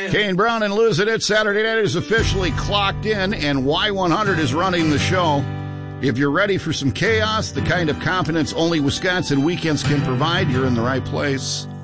Kane Brown and Liz at It. Saturday night is officially clocked in, and Y100 is running the show. If you're ready for some chaos, the kind of competence only Wisconsin weekends can provide, you're in the right place.